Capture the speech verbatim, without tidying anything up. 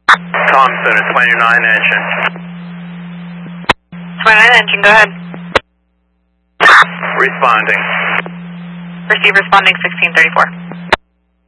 Thompson, a twenty-nine engine. twenty-nine engine, go ahead. Responding. Receive responding sixteen thirty-four.